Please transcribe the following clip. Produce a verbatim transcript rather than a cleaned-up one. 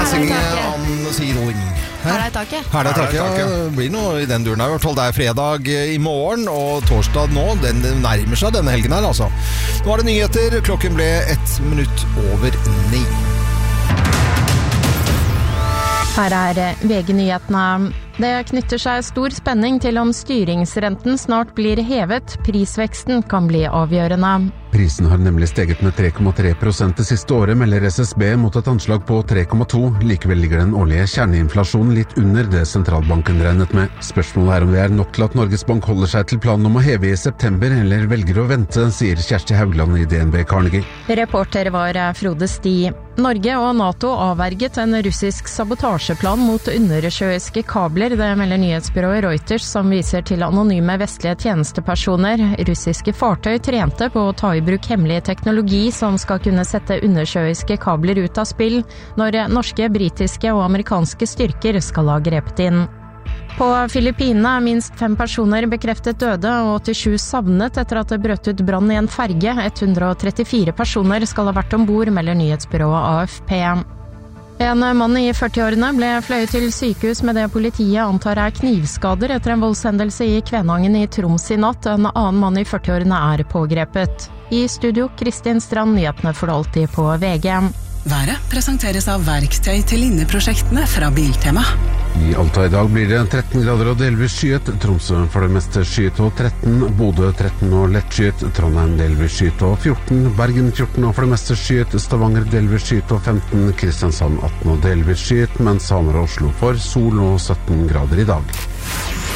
Dancing on the ceiling. Her er taket. Her er taket, ja. Det blir noe i den duren her. I hvert fall det er fredag i morgen, og torsdag nå, den nærmer seg denne helgen her, altså. Nå er det nyheter. Klokken ble ett minutt over ni. Her er V G-nyhetene. Det knytter seg stor spenning til om styringsrenten snart blir hevet. Prisveksten kan bli avgjørende. Prisen har nemlig steget med tre komma tre prosent det siste året, melder S S B mot et anslag på tre komma to. Likevel ligger den årlige kjerneinflasjonen litt under det sentralbanken regnet med. Spørsmålet er om det er nok til at Norges Bank holder seg til planen om å heve i september, eller velger å vente, sier Kjersti Haugland i D N B Carnegie. Reporter var Frode Sti. Norge og NATO avverget en russisk sabotasjeplan mot undersjøiske kabler. Det melder nyhetsbyrået Reuters, som viser til anonyme vestlige tjenestepersoner. Russiske fartøy trente på å ta i bruk hemmelig teknologi som skal kunne sette undersjøiske kabler ut av spill når norske, britiske og amerikanske styrker skal ha grepet inn. På Filippinene er minst fem personer bekreftet døde og åttisju savnet etter at det brøt ut brann i en ferge. ett hundre og trettifire personer skal ha vært ombord, melder nyhetsbyrået A F P. En mann i førtiårene ble fløyet til sykehus med det politiet antar er knivskader etter en voldshendelse i Kvænangen i Troms i natt. En annen mann i førtiårene er pågrepet. I studio, Kristin Strand, nyhetene for alltid på V G. Været presenteres av verktøy til inneprosjektene fra Biltema. I Alta i dag blir det tretten grader og delvis skyet. Tromsø for det meste skyet og tretten. Bodø tretten og lett skyet. Trondheim delvis skyet og fjorten. Bergen fjorten og for det meste skyet. Stavanger delvis skyet og femten. Kristiansand atten og delvis skyet. Mens Hamar og Oslo får sol og sytten grader i dag.